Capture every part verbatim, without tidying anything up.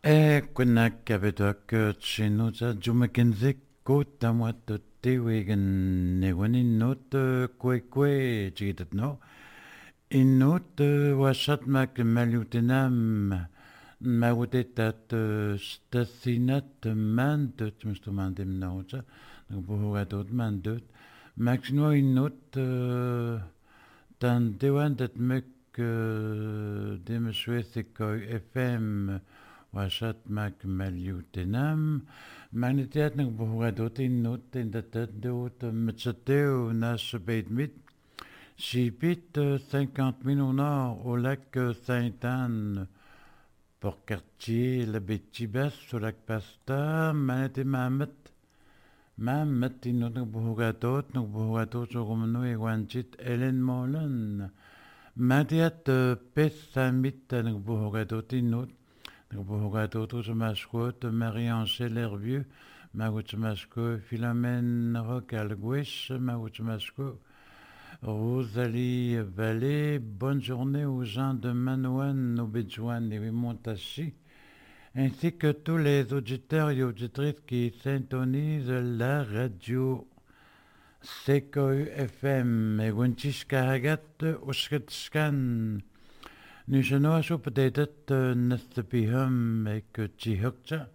E kunna kabetok chinuta jumakinzik kota mwat tewigan newanin not kwe kwe chigitat no. Innot washat mak malutinam mawutetat stasinat mandut mustumandim nauta buhugatot mandut maxino innot tan dewan dat mek demiswethikoy F M washat mak malutinam magnetiat ng buhugatot innot indatat dot metsateo nas beidmit Chipit cinquante mille au nord, au lac Sainte-Anne, Port-Cartier, la Bétibas, au lac Pasta, Manette Mamet, Mamet, inot ng buhugatot, ng buhugatot sa kumano iwanchit Ellen Molan. Matiat pes samit ng buhugatot inot, ng buhugatot sa mascot, Marie-Angèle Hervieux, magot sa mascot, Philomène Roc-Alguish, magot sa mascot, Rosalie Vallée, bonne journée aux gens de Manouane, Obidjouane et Montachi, ainsi que tous les auditeurs et auditrices qui syntonisent la radio C K U F M et Winchishka Hagat Ushkitskan. Nu genoa zo betekent Nestepihum et que Chihokcha.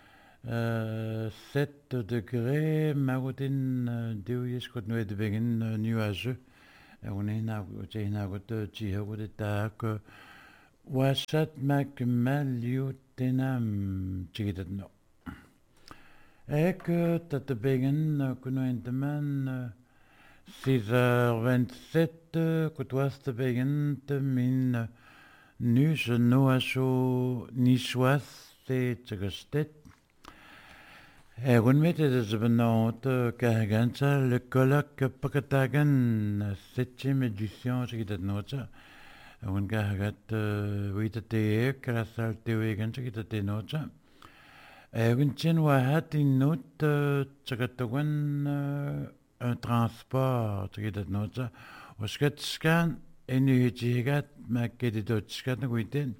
sept degrés, Marotin, Dewis, quand nous êtes begin nuageux. On est na j'ai na got Chihok de tak. Washat mak maliutenam chigitat no. Et que tat begin que nous enteman six heures vingt-sept, que toi st begin min nu genoa zo niswas c'est chigastet. Egon met het is benauwd, Kahagansa, le colloque Pakatagan, septième édition, c'est qui est notre. Egon Kahagat, oui, t'es que la salle théoïgan, c'est qui est notre. Egon tien wahat in note, Chakatagan, un transport, c'est qui est notre. Oskat scan, et nu hitigat, ma kedidot scan, oui,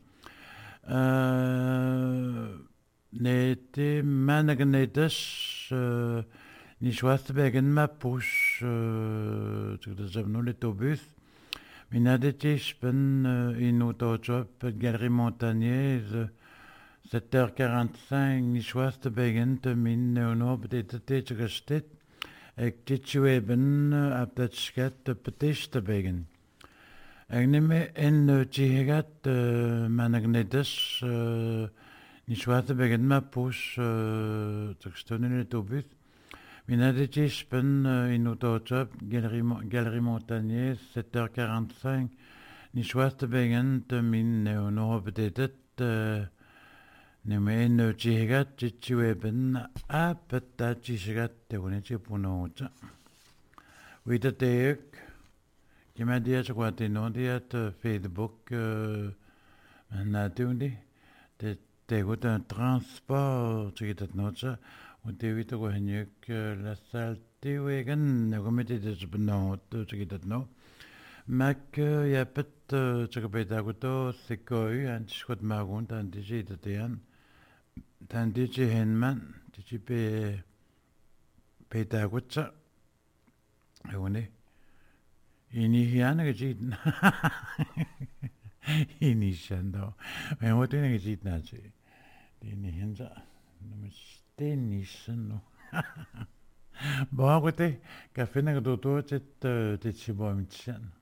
euh, Nete managnetas ni schwarzbergen ma push zu der Zabno l'autobus. Minadete spen in autojob Galerie Montagnaise sept heures quarante-cinq ni schwarzbergen te min no betete te gestet ek titueben aptatschkat petestebegen. Ik neem en tjigat managnetas Ni schwarze begin ma push in l'autobus. Minadeti spen in autojob Galerie Galerie Montagnier sept heures quarante-cinq. Ni schwarze begin te min no betetet ne men chigat chiweben a petta chigat te woneti punocha. Widatek qui m'a dit à quoi t'es non dit à Facebook na tundi te te goed un transport tu get notcha und te wit go hanyuk la salle te wegen ne gomete des benot tu get no mak ya pet tu go beta goto se koi an schot magun tan digi te tan tan digi henman digi pe beta gotcha ewone ini hiana gejit ini shando me mo tene gejit na che ini henza no ste ni shano bo agote ka fena go to te te chibo mitchan